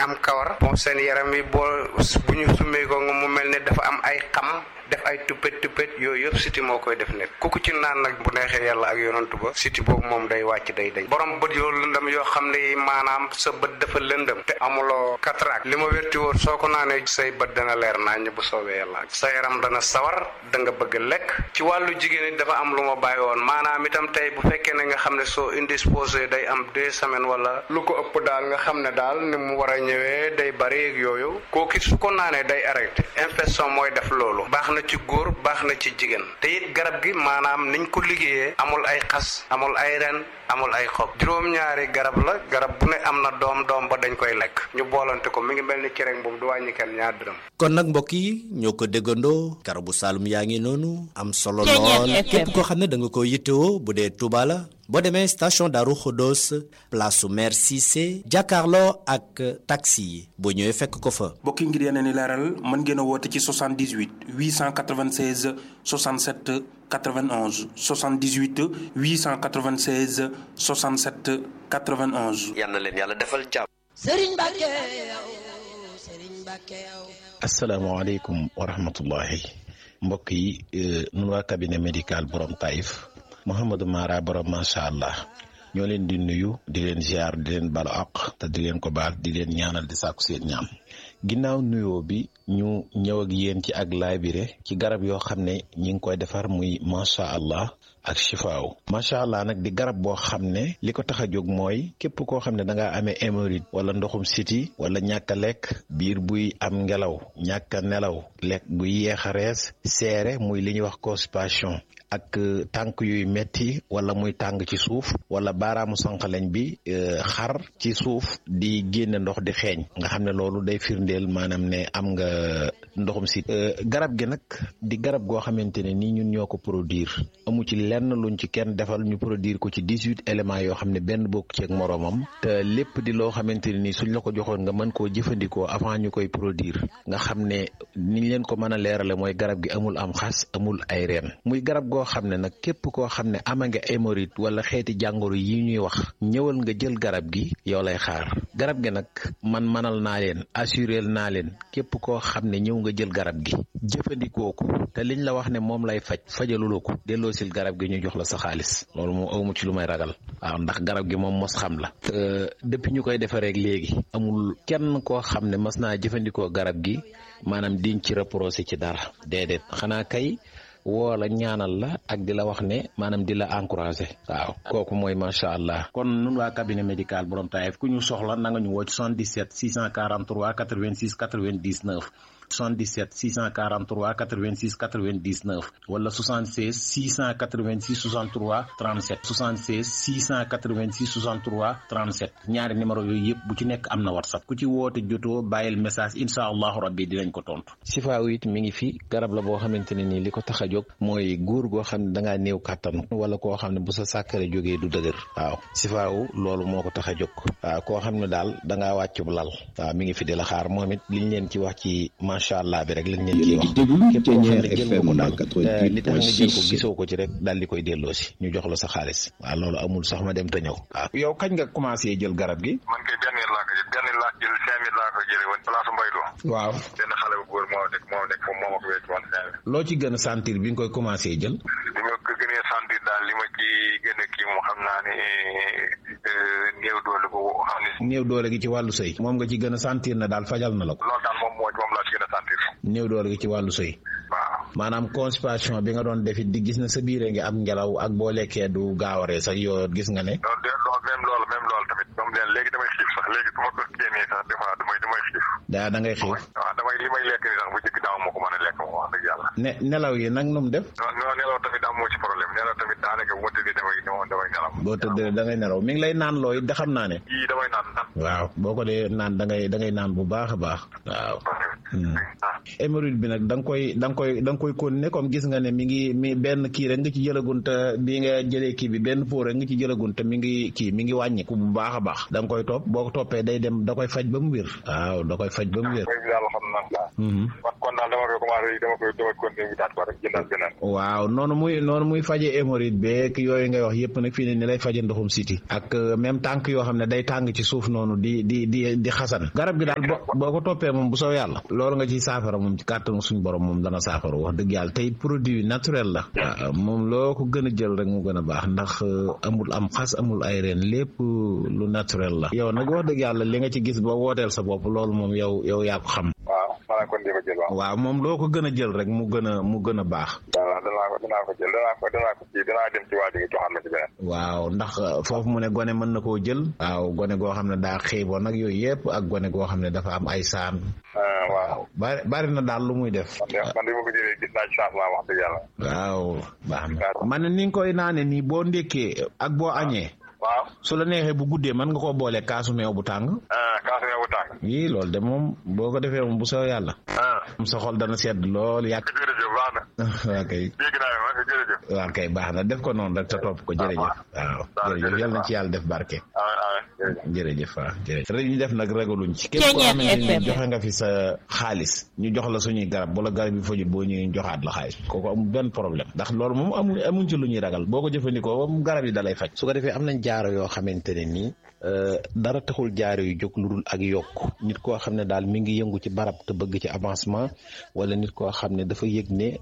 am kawar moom seen yaram yi bu ñu summee ko nga mu mel ne dafa am ay xam def ay tuppet yooyu yëpp siti moo koy def nit ku ci naan nag bu neexee yàlla ak yonantu ba siti boobu moom day wàcc day dañ borom bët yoo lëndëm yoo xam ne maanaam sa bët dafa lëndëm te amuloo cataracte li ma wérti woon soo ko naanee say bët dana leer naññ bu soobee yàlla sa yaram dana sawar da nga bëgg lekk ci wàllu jigéen it dafa am lu ma bàyyi woon maanaam itam tey bu fekkee ne nga xam ne soo indisposé day am 2 semaines wala lu ko ëpp daal nga xam ne daal ni mu war a ñëwee day bari ak yooyu kooku su ko naanee day arrêté infection mooy def loolu baax na ci góor baax na ci jigéen te it garab gi maanaam niñ ko liggéeyee amul ay xas amul ay ren amul ay xob juróom-ñaari garab la garab bu ne am na doom ba dañ koy lekk ñu boolante ko mi ngi mel ni cere boobu du wàññi kenn ñaar dërëm. kon nag mbokk yi ñoo ko déggandoo garabu Saloum yaa ngi noonu am solo lool képp koo xam ne da nga ko yittewoo bu dee Touba la boo demee station Darou Khodos place su maire Cissé jàkkaarloo ak taxi yi boo ñëwee fekk ko fa. mbokk yi ngir yeneen i leeral mën ngeen a woote ci 78 896 67 91 78 896 67 91. yal na leen yàlla defal jàmm. Serigne Mbacke yow Serigne Mbacke yow. asalaamaaleykum wa rahmatullahi mbokk yi nun waa cabinet médical borom Taïf Mouhamadou Mara borom macha allah ñoo leen di nuyu di leen ziar di leen balu àq te di leen ko baal di leen ñaanal di sàkku seen ñaan ginnaaw nuyoo bi ñu ñëw ak yéen ci ak laabire ci garab yoo xam ne ñi ngi koy defar muy macha allah ak chifaaw macha allah nag di garab boo xam ne li ko tax a jóg mooy képp koo xam ne da ngaa amee hémorroïde wala ndoxum siti wala ñàkk a lekk biir buy am ngelaw ñàkk a nelaw lekk buy yeex a rees seere muy li ñuy wax constipation ak tànk yuy metti wala muy tàng ci suuf wala baaraamu sànqaleñ bi xar ci suuf di génne ndox di xeeñ nga xam ne loolu day firndeel maanaam ne am nga ndoxum si garab gi nag di garab goo xamante ne nii ñun ñoo ko produire amu ci lenn luñ ci kenn defal ñu produire ko ci 18 éléments yoo xam ne benn bokk ci ak moroomam te lépp di loo xamante ne nii suñ la ko joxoon nga mën koo jëfandikoo avant ñu koy produire nga xam ne niñ leen ko mën a leerale mooy garab gi amul am xas amul ay reen muy garab goo xam ne nag képp koo xam ne ama nga hémorroïde wala xeeti jàngoro yi ñuy wax ñëwal nga jël garab gi yow lay xaar garab gi nag man manal naa leen assurel naa leen képp koo xam ne ñëw nga jël garab gi jëfandikoo ko te liñ la wax ne moom lay fajaluloo ko delloosil garab gi ñu jox la sa xaalis loolu moom awmu ci lu may ragal waaw ndax garab gi moom mos xam la depuis ñu koy defaree léegi amul kenn koo xam ne mas naa jëfandikoo garab gi maanaam diñ ci reproché ci dara déedéet xanaa kay woo la ñaanal la ak di la wax ne maanaam di la encouragé waaw kooku mooy macha allah. kon nun waa cabinet médical borom Taïf ku ñu soxla na nga ñu woo ci 77 643 86 99 77 643 86 99 wala 76 686 63 37 76 686 63 37 ñaari numéro yooyu yëpp bu ci nekk am na whatsapp ku ci woote jotoo bàyyil message incha allahu rabbi dinañ ko tontu. sifaaw it mi ngi fi garab la boo xamante ne nii li ko tax a jóg mooy góor goo xam ne da ngaa néew kàttan wala koo xam ne bu sa sàkkare jógee du dëgër waaw sifaaw loolu moo ko tax a jóg waaw koo xam ne daal da ngaa wàccub lal waaw mi ngi fi di la xaar moom it liñ leen ci wax ci macha allah bi rek lañ leen ciy wax képp koo xam ne jël nga ko daal li tax nga jël ko gisoo ko ci rek daal di koy delloo si ñu jox la sa xaalis waaw loolu amul sax ma dem te ñëw waaw. yow kañ nga commencé jël garab gi. man kay benn laa ko jël 5000 laa ko jëlee woon place Mbaylo. waaw benn xale bu góor moo nekk moom moo ko wécc woon 5000. loo ci gën a sentir bi nga koy commencé jël. li ma ko gënee sentir daal li ma ci gën a kii moom xam naa ne néew doole bu xam ne. néew doole gi ci wàllu sëy. moom nga ci gën a sentir na daal fajal na la ko. loolu daal moom laa ci gën a sentir. néew doole gi ci wàllu sëy. waaw maanaam constipation bi nga doon defit di gis na sa biire ngi am ngelaw ak boo lekkee du gaawaree sax yoo gis nga ne. même loolu tamit moom léegi damay xiif sax léegi su ma ko génnee sax des fois damay xiif. da ngay xiif. waaw li may lekk ni sax bu njëkk daaw moo ko mën a lekk moom wax dëgg yàlla. nelaw yi nag nu mu def. non nelaw tamit am moo ci problème nelaw tamit daanaka bu ma tëddee damay nelaw. boo tëddee da ngay nelaw mi ngi lay naan looy da xam naa ne. yii damay naan. waaw boo ko dee naan da ngay naan bu baax a baax. waaw hémorroïde bi nag da nga koy continuer comme gis nga ne mi benn kii rek nga ci jëlagun te bi nga jëlee kii bi benn pot rek nga ci jëlagun te mi ngi wàññiku bu baax a baax da nga koy topp boo ko toppee day dem da koy faj ba mu wér. waaw da koy faj ba mu wér. kon daal dama koy continuer wutaat ko rek jëndal beneen. waaw noonu muy faje hémorroïde beeg yooyu ngay wax yëpp nag fii ne ni lay faje ndoxum siti ak même tànk yoo xam ne day tàng ci suuf noonu di xasan garab gi daal boo ko toppee moom bu soo yàlla loolu nga ci saafara moom ci kàttanu suñu borom moom dana saafara wax dëgg yàlla tey produit naturel la. waaw moom loo ko gën a jël rek mu gën a baax ndax amul am xas amul ay reen lépp lu naturel la. yow nag wax dëgg yàlla li nga ci gis ba wooteel sa bopp loolu moom yow yaa ko xam. waaw moom loo ko gën a jël rek mu gën a baax. danaa ko jël danaa dem ci waa ji joxaat ma ci beneen. waaw ndax foofu mu ne gone mën na koo jël. waaw gone goo xam ne daa xiiboon nag yooyu yëpp ak gone goo xam ne dafa am ay saan. waaw bari na daal lu muy def. man de ma ko jëlee gis naa ci changement wax dëgg yàlla. waaw baax na man ni nga koy naane nii boo ndékkee ak boo añee. waaw su la neexee bu guddee mën nga koo boole kaasu meew bu tàng. kaasu meew bu tàng. yii loolu de moom boo ko defee moom bu soo yàlla. sa xol dana sedd lool yàgg. jërëjëf baax na. waaw kay. dégg naa ma jërëjëf. waaw kay baax na def ko noonu rek te topp ko jërëjëf. waaw jërëjëf yal na ci yàlla def barke. jërëjëf waaw jërëjëf. rek ñu def nag ragaluñ ci. képp koo xamante ni joxe nga fi sa xaalis ñu jox la suñuy garab bu la garab yi fajul boo ñëwee joxaat la xaalis kooku amul benn problème ndax loolu moom amuñ ci lu ñuy ragal boo ko jëfandikoo moom garab yi dalay faj. su ko defee am nañ jaaro yoo xamante ne nii dara taxul jaaro yu jóg lu dul ak yokk nit koo xam ne daal mi ngi yëngu ci barab te bëgg ci avancement wala nit koo xam ne dafa yëg ne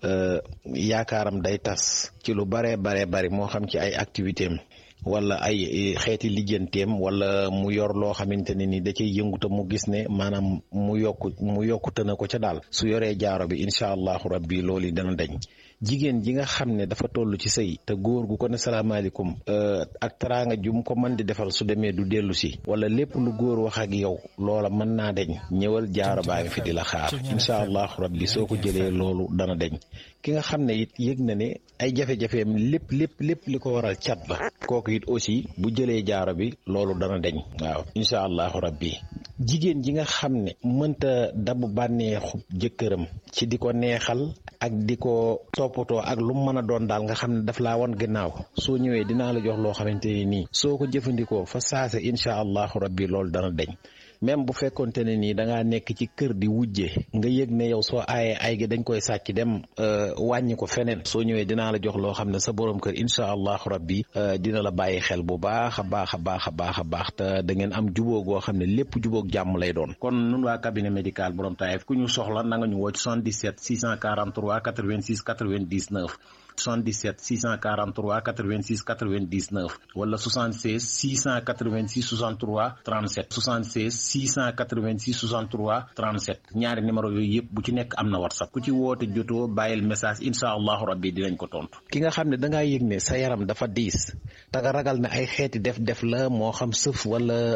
yaakaaram day tas ci lu bari moo xam ci ay activité am wala ay xeeti lijjanteem wala mu yor loo xamante ne ni da cay yëngu te mu gis ne maanaam mu yokkute na ko ca daal su yoree jaaro bi incha allahu rabbi loolu dana dañ. jigéen ji nga xam ne dafa toll ci sëy te góor gu ko ne salaamaaleykum ak teraanga jum ko mën di defal su demee du dellu si wala lépp lu góor wax ak yow loola mën naa deñ ñëwal jaaro baa ngi fi di la xaar incha allahu rabbi soo ko jëlee loolu dana deñ. ki nga xam ne it yëg na ne ay jafe-jafeem lépp li ko waral cat la kooku it aussi bu jëlee jaaro bi loolu dana deñ waaw incha allahu rabbi. jigéen ji nga xam ne mënta dabu bànneexu jëkkëram ci di ko neexal ak di ko toppatoo ak lu mu mën a doon daal nga xam ne daf laa wan gannaaw soo ñëwee dinaa la jox loo xamante ne nii soo ko jëfandikoo fa saase incha allahu rabbi loolu dana deñ. même bu fekkonte ne nii da ngaa nekk ci kër di wujje nga yëg ne yow soo aayee ay gi dañ koy sàcc dem wàññi ko feneen soo ñëwee dinaa la jox loo xam ne sa borom kër incha allahu rabbi dina la bàyyi xel bu baax a baax te da ngeen am jubóo goo xam ne lépp jubóog jàmm lay doon. kon nun waa cabinet médical borom Taïf ku ñu soxla na nga ñu woo ci 77 643 86 99 77 643 86 99 wala 76 686 63 37 76 686 63 37 ñaari numéro yooyu yëpp bu ci nekk am na WhatsApp ku ci woote jotoo bàyyil message incha allahu rabbi dinañ ko tontu. ki nga xam ne da ngaa yëg ne sa yaram dafa diis te nga ragal ne ay xeeti def la moo xam sëf wala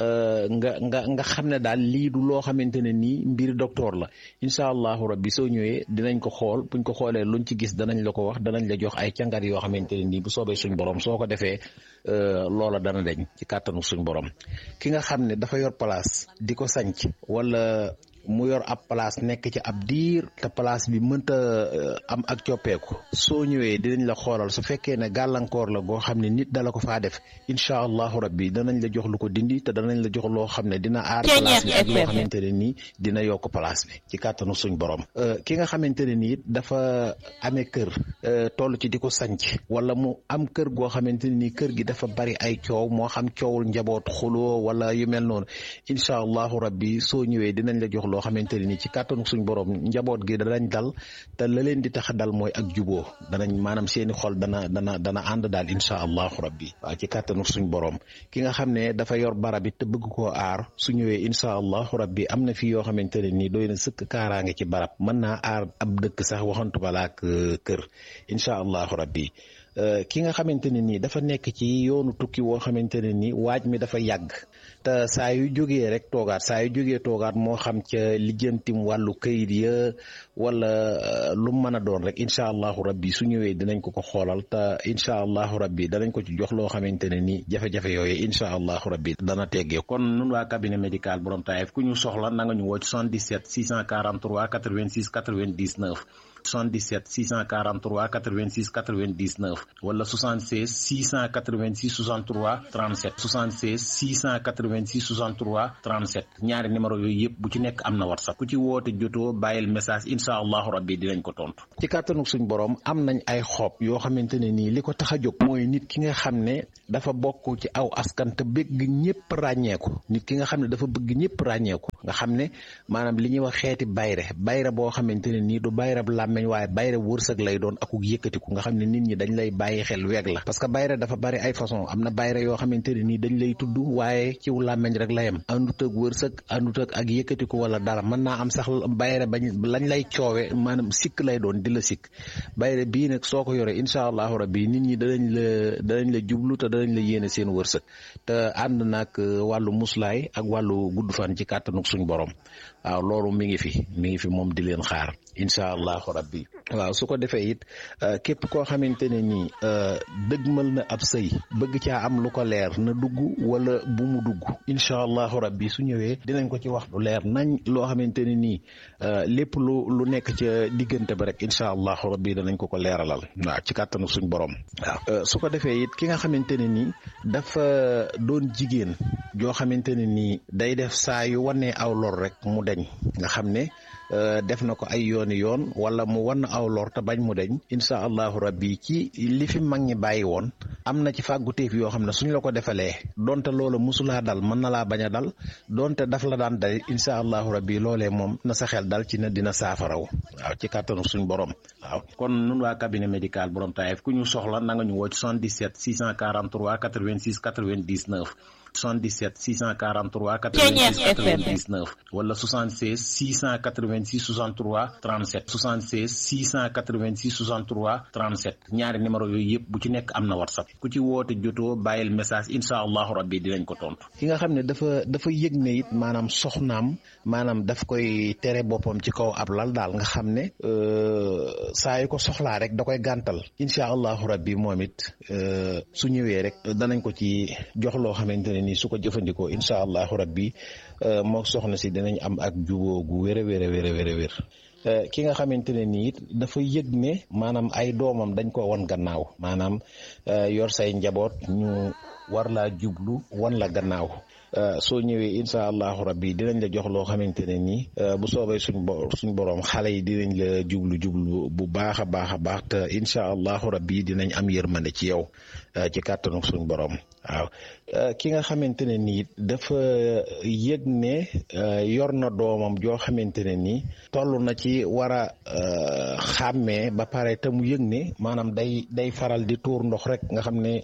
nga xam ne daal lii du loo xamante ne nii mbir docteur la incha allahu rabbi soo ñëwee dinañ ko xool buñ ko xoolee luñ ci gis danañ la ko wax danañ la jox ay càngat yoo xamante ne nii bu soobee suñ borom soo ko defee loola dana deñ ci kàttanu suñ borom. ki nga xam ne dafa yor place di ko sanc wala mu yor ab place nekk ci ab diir te place bi mënta am ak coppeeku soo ñëwee dinañ la xoolal su fekkee ne gàllankoor la goo xam ne nit dala ko faa def incha allahu rabbi danañ la jox lu ko dindi te danañ la jox loo xam ne dina aar place bi ak loo xamante ne nii dina yokk place bi ci kàttanu suñ borom. ki nga xamante ne nii dafa amee kër toll ci di ko sanc wala mu am kër goo xamante ne nii kër gi dafa bari ay coow moo xam coowul njaboot xuloo wala yu mel noonu incha allahu rabbi soo ñëwee dinañ la jox loo xamante ne nii ci kàttanu suñ borom njaboot gi danañ dal te la leen di tax a dal mooy ak juboo danañ maanaam seeni xol dana ànd daal incha allahu rabbi waaw ci kàttanu suñ borom. ki nga xam ne dafa yor barab it te bëgg koo aar su ñëwee incha allahu rabbi am na fi yoo xamante ne nii doy na sëkk kaaraange ci barab mën naa aar ab dëkk sax waxantu bala ak kër incha allahu rabbi. ki nga xamante ne nii dafa nekk ci yoonu tukki woo xamante ne nii waaj mi dafa yàgg te saa yu jógee rek toogaat moo xam ca lijjantim wàllu këyit ya wala lu mën a doon rek incha allahu rabbi su ñëwee dinañ ko xoolal te incha allahu rabbi danañ ko ci jox loo xamante ne nii jafe-jafe yooyu incha allahu rabbi dana teggee. kon nun waa cabinet médical borom Taïf ku ñu soxla na nga ñu woo ci 77 643 86 99 77 643 86 99 wala 76 686 63 37 76 686 63 37 ñaari numéro yooyu yëpp bu ci nekk am na WhatsApp ku ci woote jotoo bàyyil message incha allahu rabbi dinañ ko tontu. ci kàttanu suñ borom am nañ ay xob yoo xamante ne nii li ko tax a jóg mooy nit ki nga xam ne dafa bokk ci aw askan te bëgg ñëpp ràññeeku nit ki nga xam ne dafa bëgg ñëpp ràññeeku nga xam ne maanaam li ñuy wax xeeti bayre boo xamante ne nii du bayre làmmeñ waaye bayre wërsëg lay doon akuk yëkkatiku nga xam ne nit ñi dañ lay bàyyi xel weeg la parce que bayre dafa bari ay façon am na bayre yoo xamante ne nii dañ lay tudd waaye ciw làmmeñ rek la yem àndut ak wërsëg àndut ak yëkkatiku wala dara mën naa am sax bayre lañ lay coowe maanaam sikk lay doon di la sikk bayre bii nag soo ko yore incha allahu rabbi nit ñi danañ la jublu te danañ la yéene seen wërsëg te ànd nag wàllu muslaay ak wàllu gudd fan ci kàttanuk suñ borom waaw loolu mi ngi fi moom di leen xaar incha allahu rabbi waaw su ko defee it képp koo xamante ne nii dëgmal na ab sëy bëgg caa am lu ko leer na dugg wala bu mu dugg incha allahu rabbi su ñëwee dinañ ko ci wax lu leer nañ loo xamante ne nii lépp lu nekk ca diggante ba rek incha allahu rabbi danañ ko leeralal waaw ci kàttanu suñ borom waaw su ko defee it ki nga xamante ne nii dafa doon jigéen joo xamante ne nii day def saa yu wanee aw lor rek mu deñ nga xam ne def na ko ay yoon wala mu wan aw lor te bañ mu deñ incha allahu rabbi ci li fi mag ñi bàyyi woon am na ci fàgguteef yoo xam ne suñ la ko defalee donte loola musulaa dal mën na laa bañ a dal donte daf la daan dal incha allahu rabbi loolee moom na sa xel dal ci ne dina saafaraw waaw ci kàttanu suñ borom waaw kon nun waa cabinet médical borom Taïf ku ñu soxla na nga ñu woo ci 77 643 86 99 77 643 86 99 wala 76 686 63 37 76 686 63 37 ñaari numéro yooyu yëpp bu ci nekk am na WhatsApp ku ci woote jotoo bàyyil message incha allahu rabbi dinañ ko tontu. ki nga xam ne dafa yëg ne it maanaam soxnaam maanaam daf koy tere boppam ci kaw ab lal daal nga xam ne saa yu ko soxlaa rek da koy gàntal incha allahu rabbi moom it su ñëwee rek danañ ko ci jox loo xamante ne nii su ko jëfandikoo incha allahu rabbi moo soxna si dinañ am ak jubóo gu wér ki nga xamante ne nii dafa yëg ne maanaam ay doomam dañ ko wan gannaaw maanaam yor say njaboot ñu war laa jublu wan la gannaaw soo ñëwee incha allahu rabbi dinañ la jox loo xamante ne nii bu soobee suñ borom xale yi dinañ la jublu bu baax a baax te incha allahu rabbi dinañ am yërmande ci yow ci kàttanu suñ borom waaw ki nga xamante ne nii dafa yëg ne yor na doomam joo xamante ne nii toll na ci war a xàmmee ba pare te mu yëg ne maanaam day faral di tuur ndox rek nga xam ne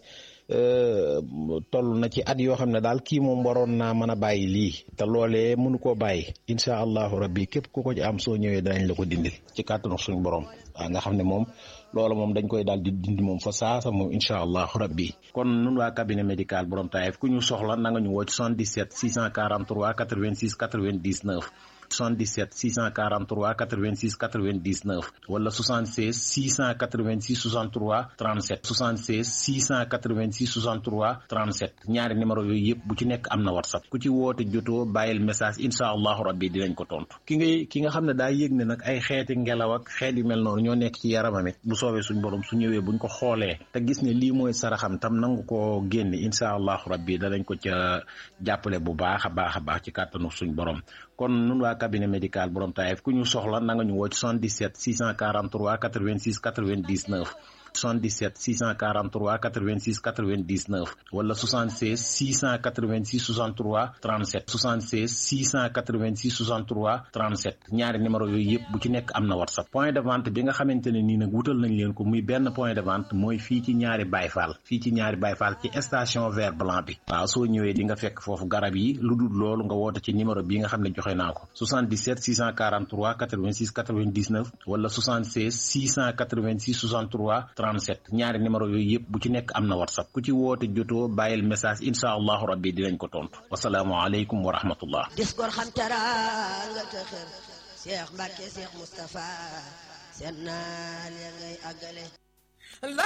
toll na ci at yoo xam ne daal kii moom waroon naa mën a bàyyi lii te loolee mënu koo bàyyi incha allahu rabbi képp ku ko ci am soo ñëwee danañ la ko dindil ci kàttanu suñ borom waaw nga xam ne moom loolu moom dañ koy daal di dindi moom fa saasa moom incha allahu rabbi kon nun waa cabinet médical borom Taïf ku ñu soxla na nga ñu woo ci 77 643 86 99 77 643 86 99 wala 76 686 63 37 76 686 63 37 ñaari numéro yooyu yëpp bu ci nekk am na WhatsApp ku ci woote jotoo bàyyil message incha allahu rabbi dinañ ko tontu ki nga xam ne daa yëg ne nag ay xeeti ngelaw ak xeet yu mel noonu ñoo nekk ci yaramam it bu soobee suñ borom su ñëwee buñ ko xoolee te gis ne lii mooy saraxam tam nangu koo génne incha allahu rabbi danañ ko ca jàppale bu baax a baax ci kàttanu suñ borom kon nun waa cabinet médical borom Taïf ku ñu soxla na nga ñu woo ci 77 643 86 99 77 643 86 99 wala 76 686 63 37 76 686 63 37 ñaari numéro yooyu yëpp bu ci nekk am na WhatsApp point de vente bi nga xamante ne nii nag wutal nañ leen ko muy benn point de vente mooy fii ci ñaari Bayfal ci station vert blanc bi waaw soo ñëwee di nga fekk foofu garab yi lu dul loolu nga woote ci numéro bi nga xam ne joxe naa ko 77 643 86 99 wala 76 686 63 37 ñaari numéro yooyu yëpp bu ci nekk am na WhatsApp ku ci woote jotoo bàyyil message incha allahu rabbi dinañ ko tontu wasalaamu aleykum wa rahmatullah. Discours xam teraanga te xër Cheikh Mbacke Cheikh Moustapha seen naal ya ngay àggale